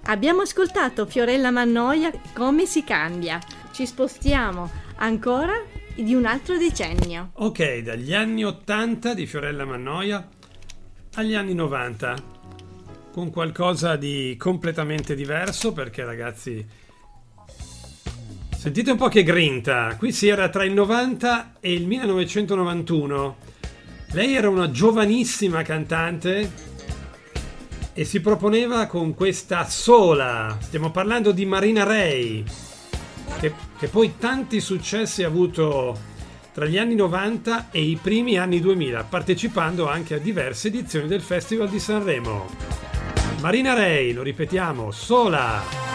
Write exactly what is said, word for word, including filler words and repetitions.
Abbiamo ascoltato Fiorella Mannoia, Come si cambia. Ci spostiamo ancora di un altro decennio. Ok, dagli anni ottanta di Fiorella Mannoia agli anni novanta, con qualcosa di completamente diverso, perché ragazzi, sentite un po' che grinta. Qui si era tra il novanta e il millenovecentonovantuno. Lei era una giovanissima cantante e si proponeva con questa sola, stiamo parlando di Marina Rey, che, che poi tanti successi ha avuto tra gli anni novanta e i primi anni duemila, partecipando anche a diverse edizioni del Festival di Sanremo. Marina Rey, lo ripetiamo, Sola.